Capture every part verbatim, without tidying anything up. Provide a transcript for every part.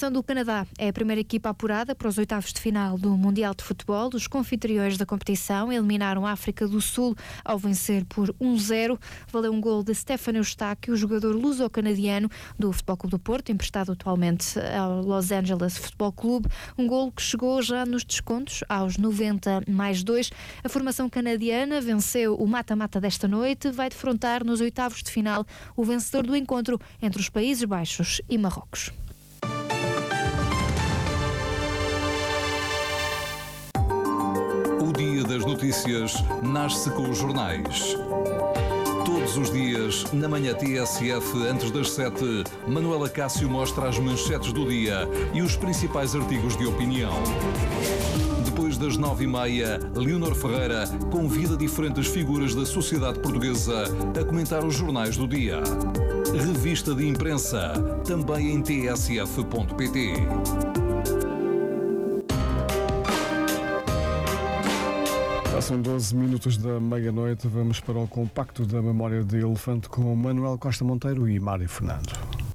formação do Canadá é a primeira equipa apurada para os oitavos de final do Mundial de Futebol. Os confitriões da competição eliminaram a África do Sul ao vencer por um zero. Valeu um gol de Stefano Eustáquio, o jogador luso-canadiano do Futebol Clube do Porto, emprestado atualmente ao Los Angeles Futebol Clube. Um gol que chegou já nos descontos, aos noventa mais dois. A formação canadiana venceu o mata-mata desta noite, vai defrontar nos oitavos de final o vencedor do encontro entre os Países Baixos e Marrocos. O Dia das Notícias nasce com os jornais. Todos os dias, na manhã T S F, antes das sete, Manuela Cássio mostra as manchetes do dia e os principais artigos de opinião. Depois das nove e meia, Leonor Ferreira convida diferentes figuras da sociedade portuguesa a comentar os jornais do dia. Revista de imprensa, também em t s f ponto p t. São doze minutos da meia-noite. Vamos para o compacto da memória de elefante com Manuel Costa Monteiro e Mário Fernando.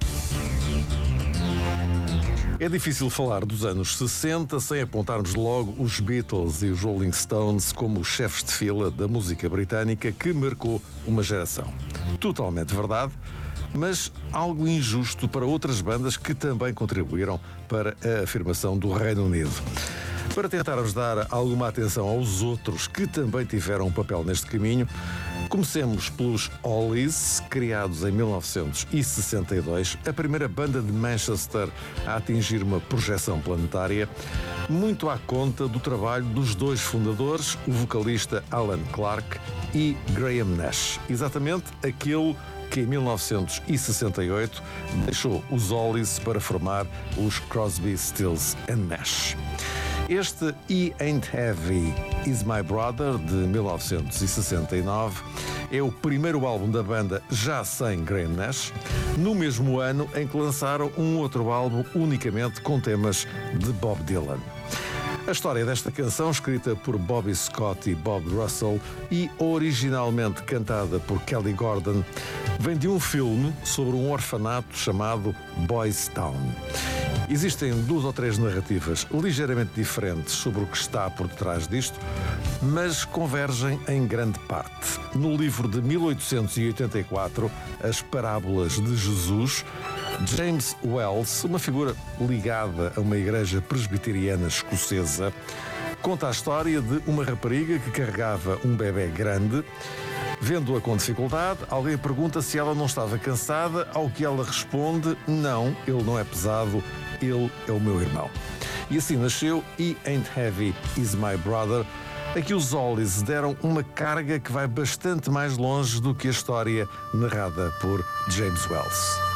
É difícil falar dos anos sessenta sem apontarmos logo os Beatles e os Rolling Stones como os chefes de fila da música britânica que marcou uma geração. Totalmente verdade, mas algo injusto para outras bandas que também contribuíram para a afirmação do Reino Unido. Para tentarmos dar alguma atenção aos outros que também tiveram um papel neste caminho, comecemos pelos Hollies, criados em mil novecentos e sessenta e dois, a primeira banda de Manchester a atingir uma projeção planetária, muito à conta do trabalho dos dois fundadores, o vocalista Alan Clark e Graham Nash, exatamente aquele que em mil novecentos e sessenta e oito deixou os Hollies para formar os Crosby, Stills and Nash. Este E Ain't Heavy Is My Brother, de mil novecentos e sessenta e nove, é o primeiro álbum da banda já sem Graham Nash, no mesmo ano em que lançaram um outro álbum unicamente com temas de Bob Dylan. A história desta canção, escrita por Bobby Scott e Bob Russell e originalmente cantada por Kelly Gordon, vem de um filme sobre um orfanato chamado Boys Town. Existem duas ou três narrativas ligeiramente diferentes sobre o que está por detrás disto, mas convergem em grande parte. No livro de mil oitocentos e oitenta e quatro, As Parábolas de Jesus, James Wells, uma figura ligada a uma igreja presbiteriana escocesa, conta a história de uma rapariga que carregava um bebê grande. Vendo-a com dificuldade, alguém pergunta se ela não estava cansada, ao que ela responde: não, ele não é pesado, ele é o meu irmão. E assim nasceu E Ain't Heavy Is My Brother. Aqui os Hollies deram uma carga que vai bastante mais longe do que a história narrada por James Wells.